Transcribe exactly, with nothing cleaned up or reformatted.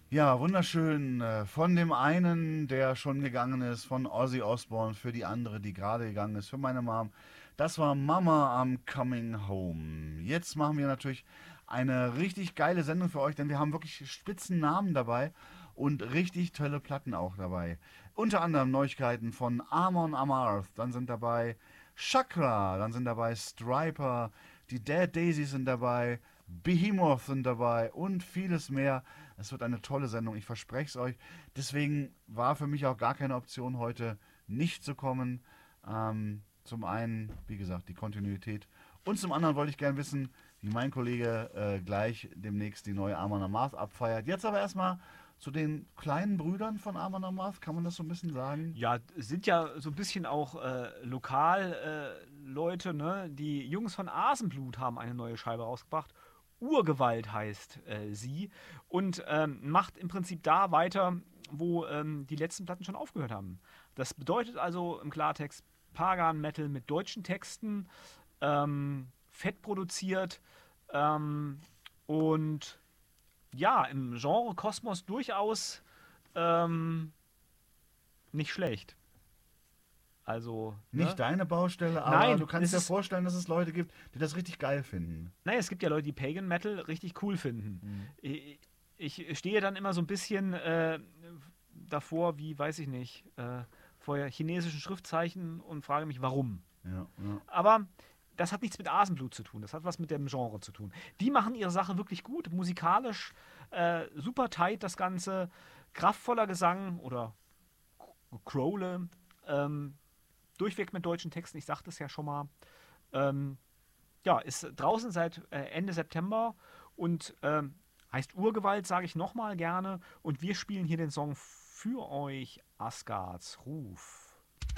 Ja, wunderschön. äh, Von dem einen, der schon gegangen ist, von Ozzy Osbourne, für die andere, die gerade gegangen ist, für meine Mom. Das war Mama, I'm Coming Home. Jetzt machen wir natürlich eine richtig geile Sendung für euch, denn wir haben wirklich spitzen Namen dabei und richtig tolle Platten auch dabei. Unter anderem Neuigkeiten von Amon Amarth, dann sind dabei Chakra, dann sind dabei Striper, die Dead Daisies sind dabei, Behemoth sind dabei und vieles mehr. Es wird eine tolle Sendung, ich verspreche es euch. Deswegen war für mich auch gar keine Option, heute nicht zu kommen. Ähm, zum einen, wie gesagt, die Kontinuität. Und zum anderen wollte ich gerne wissen, wie mein Kollege äh, gleich demnächst die neue Amon Amarth abfeiert. Jetzt aber erstmal zu den kleinen Brüdern von Amon Amarth, kann man das so ein bisschen sagen? Ja, sind ja so ein bisschen auch äh, lokal äh, Leute, ne? Die Jungs von Asenblut haben eine neue Scheibe rausgebracht. Urgewalt heißt äh, sie und ähm, macht im Prinzip da weiter, wo ähm, die letzten Platten schon aufgehört haben. Das bedeutet also im Klartext Pagan Metal mit deutschen Texten, ähm, fett produziert ähm, und ja, im Genre Kosmos durchaus ähm, nicht schlecht. Also, Nicht ne? deine Baustelle, aber du Nein, kannst es dir ist. vorstellen, dass es Leute gibt, die das richtig geil finden. Naja, es gibt ja Leute, die Pagan Metal richtig cool finden. Hm. Ich, ich stehe dann immer so ein bisschen äh, davor, wie, weiß ich nicht, äh, vor chinesischen Schriftzeichen und frage mich, warum. Ja, ja. Aber das hat nichts mit Asenblut zu tun, das hat was mit dem Genre zu tun. Die machen ihre Sache wirklich gut, musikalisch äh, super tight das Ganze, kraftvoller Gesang oder Crowle, ähm, durchweg mit deutschen Texten, ich sagte es ja schon mal. Ähm, ja, ist draußen seit äh, Ende September und ähm, heißt Urgewalt, sage ich nochmal gerne. Und wir spielen hier den Song für euch, Asgards Ruf.